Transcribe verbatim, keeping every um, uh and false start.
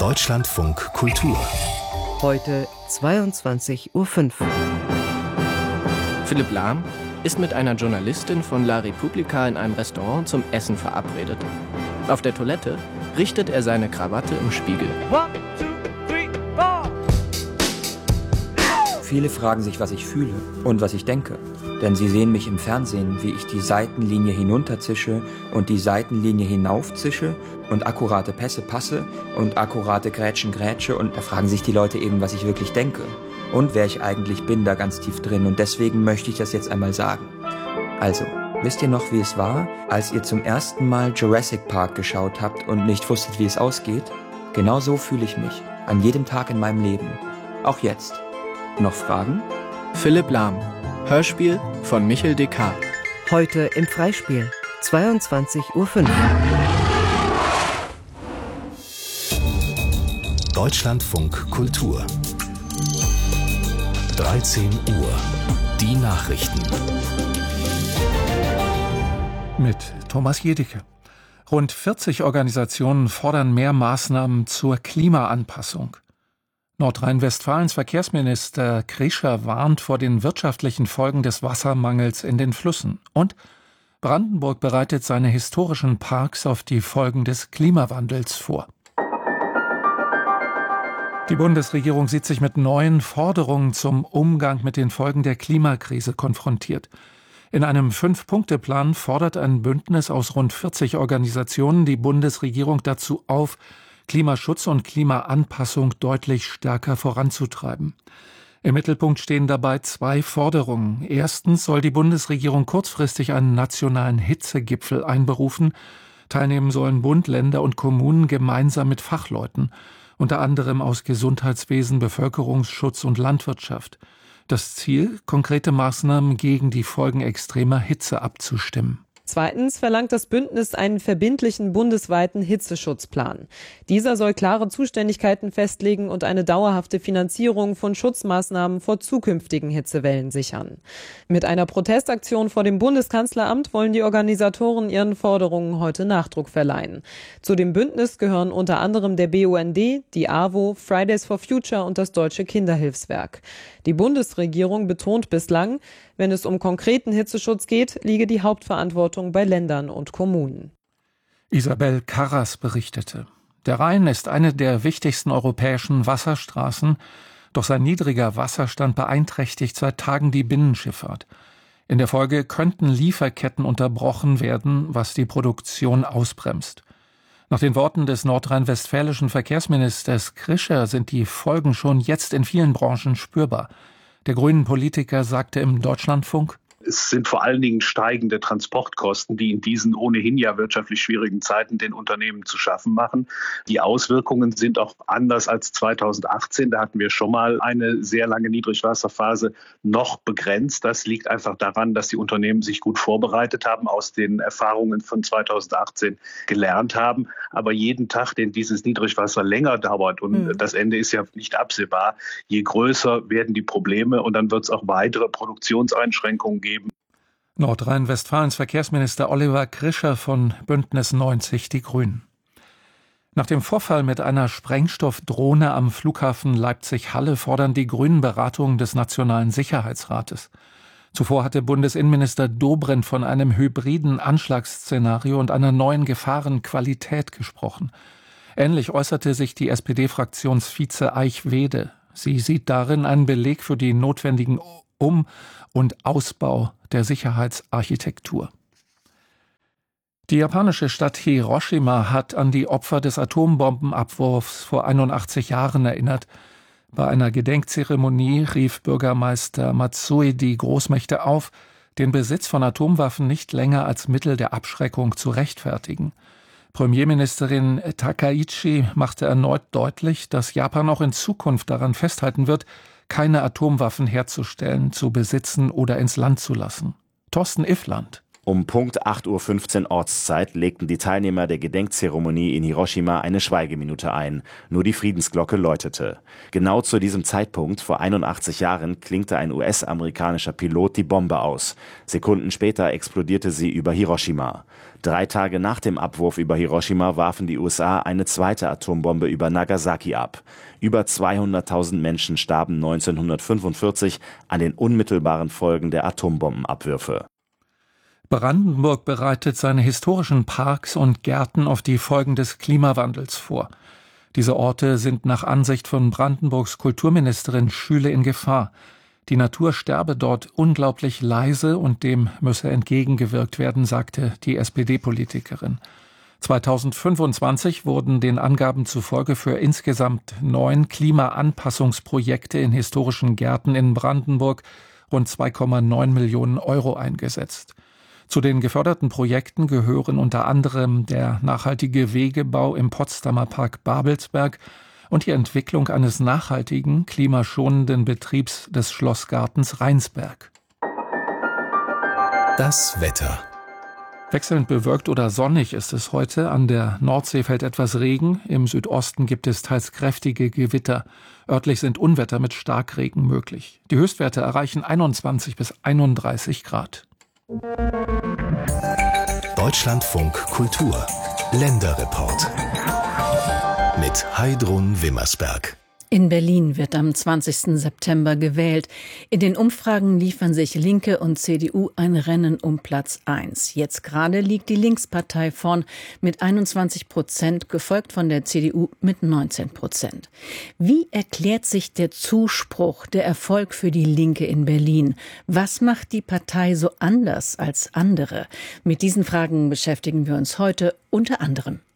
Deutschlandfunk Kultur. Heute zweiundzwanzig Uhr fünf. Philipp Lahm ist mit einer Journalistin von La Repubblica in einem Restaurant zum Essen verabredet. Auf der Toilette richtet er seine Krawatte im Spiegel. One, two, three, four. Viele fragen sich, was ich fühle und was ich denke. Denn sie sehen mich im Fernsehen, wie ich die Seitenlinie hinunterzische und die Seitenlinie hinaufzische und akkurate Pässe passe und akkurate Grätschen grätsche. Und da fragen sich die Leute eben, was ich wirklich denke und wer ich eigentlich bin, da ganz tief drin. Und deswegen möchte ich das jetzt einmal sagen. Also, wisst ihr noch, wie es war, als ihr zum ersten Mal Jurassic Park geschaut habt und nicht wusstet, wie es ausgeht? Genau so fühle ich mich, an jedem Tag in meinem Leben. Auch jetzt. Noch Fragen? Philipp Lahm. Hörspiel von Michel Descartes. Heute im Freispiel, zweiundzwanzig Uhr fünf. Deutschlandfunk Kultur. dreizehn Uhr. Die Nachrichten. Mit Thomas Jedicke. Rund vierzig Organisationen fordern mehr Maßnahmen zur Klimaanpassung. Nordrhein-Westfalens Verkehrsminister Krischer warnt vor den wirtschaftlichen Folgen des Wassermangels in den Flüssen. Und Brandenburg bereitet seine historischen Parks auf die Folgen des Klimawandels vor. Die Bundesregierung sieht sich mit neuen Forderungen zum Umgang mit den Folgen der Klimakrise konfrontiert. In einem Fünf-Punkte-Plan fordert ein Bündnis aus rund vierzig Organisationen die Bundesregierung dazu auf, Klimaschutz und Klimaanpassung deutlich stärker voranzutreiben. Im Mittelpunkt stehen dabei zwei Forderungen. Erstens soll die Bundesregierung kurzfristig einen nationalen Hitzegipfel einberufen. Teilnehmen sollen Bund, Länder und Kommunen gemeinsam mit Fachleuten, unter anderem aus Gesundheitswesen, Bevölkerungsschutz und Landwirtschaft. Das Ziel, konkrete Maßnahmen gegen die Folgen extremer Hitze abzustimmen. Zweitens verlangt das Bündnis einen verbindlichen bundesweiten Hitzeschutzplan. Dieser soll klare Zuständigkeiten festlegen und eine dauerhafte Finanzierung von Schutzmaßnahmen vor zukünftigen Hitzewellen sichern. Mit einer Protestaktion vor dem Bundeskanzleramt wollen die Organisatoren ihren Forderungen heute Nachdruck verleihen. Zu dem Bündnis gehören unter anderem der B U N D, die A W O, Fridays for Future und das Deutsche Kinderhilfswerk. Die Bundesregierung betont bislang, wenn es um konkreten Hitzeschutz geht, liege die Hauptverantwortung bei Ländern und Kommunen. Isabel Karras berichtete. Der Rhein ist eine der wichtigsten europäischen Wasserstraßen, doch sein niedriger Wasserstand beeinträchtigt seit Tagen die Binnenschifffahrt. In der Folge könnten Lieferketten unterbrochen werden, was die Produktion ausbremst. Nach den Worten des nordrhein-westfälischen Verkehrsministers Krischer sind die Folgen schon jetzt in vielen Branchen spürbar. Der grünen Politiker sagte im Deutschlandfunk: Es sind vor allen Dingen steigende Transportkosten, die in diesen ohnehin ja wirtschaftlich schwierigen Zeiten den Unternehmen zu schaffen machen. Die Auswirkungen sind auch anders als zweitausendachtzehn. Da hatten wir schon mal eine sehr lange Niedrigwasserphase noch begrenzt. Das liegt einfach daran, dass die Unternehmen sich gut vorbereitet haben, aus den Erfahrungen von zweitausendachtzehn gelernt haben. Aber jeden Tag, den dieses Niedrigwasser länger dauert, und mhm. das Ende ist ja nicht absehbar, je größer werden die Probleme und dann wird es auch weitere Produktionseinschränkungen geben. Nordrhein-Westfalens Verkehrsminister Oliver Krischer von Bündnis neunzig Die Grünen. Nach dem Vorfall mit einer Sprengstoffdrohne am Flughafen Leipzig-Halle fordern die Grünen Beratungen des Nationalen Sicherheitsrates. Zuvor hatte Bundesinnenminister Dobrindt von einem hybriden Anschlagsszenario und einer neuen Gefahrenqualität gesprochen. Ähnlich äußerte sich die S P D-Fraktionsvize Eichwede. Sie sieht darin einen Beleg für die notwendigen Um- und Ausbau der Sicherheitsarchitektur. Die japanische Stadt Hiroshima hat an die Opfer des Atombombenabwurfs vor einundachtzig Jahren erinnert. Bei einer Gedenkzeremonie rief Bürgermeister Matsui die Großmächte auf, den Besitz von Atomwaffen nicht länger als Mittel der Abschreckung zu rechtfertigen. Premierministerin Takaichi machte erneut deutlich, dass Japan auch in Zukunft daran festhalten wird, keine Atomwaffen herzustellen, zu besitzen oder ins Land zu lassen. Thorsten Iffland. Um Punkt acht Uhr fünfzehn Ortszeit legten die Teilnehmer der Gedenkzeremonie in Hiroshima eine Schweigeminute ein. Nur die Friedensglocke läutete. Genau zu diesem Zeitpunkt, vor einundachtzig Jahren, klinkte ein U S-amerikanischer Pilot die Bombe aus. Sekunden später explodierte sie über Hiroshima. Drei Tage nach dem Abwurf über Hiroshima warfen die U S A eine zweite Atombombe über Nagasaki ab. Über zweihunderttausend Menschen starben neunzehnhundertfünfundvierzig an den unmittelbaren Folgen der Atombombenabwürfe. Brandenburg bereitet seine historischen Parks und Gärten auf die Folgen des Klimawandels vor. Diese Orte sind nach Ansicht von Brandenburgs Kulturministerin Schüle in Gefahr. Die Natur sterbe dort unglaublich leise und dem müsse entgegengewirkt werden, sagte die S P D-Politikerin. zweitausendfünfundzwanzig wurden den Angaben zufolge für insgesamt neun Klimaanpassungsprojekte in historischen Gärten in Brandenburg rund zwei Komma neun Millionen Euro eingesetzt. Zu den geförderten Projekten gehören unter anderem der nachhaltige Wegebau im Potsdamer Park Babelsberg und die Entwicklung eines nachhaltigen, klimaschonenden Betriebs des Schlossgartens Rheinsberg. Das Wetter. Wechselnd bewölkt oder sonnig ist es heute. An der Nordsee fällt etwas Regen. Im Südosten gibt es teils kräftige Gewitter. Örtlich sind Unwetter mit Starkregen möglich. Die Höchstwerte erreichen einundzwanzig bis einunddreißig Grad. Deutschlandfunk Kultur. Länderreport. Mit Heidrun Wimmersberg. In Berlin wird am zwanzigsten September gewählt. In den Umfragen liefern sich Linke und C D U ein Rennen um Platz eins. Jetzt gerade liegt die Linkspartei vorn mit einundzwanzig Prozent, gefolgt von der C D U mit neunzehn Prozent. Wie erklärt sich der Zuspruch, der Erfolg für die Linke in Berlin? Was macht die Partei so anders als andere? Mit diesen Fragen beschäftigen wir uns heute unter anderem.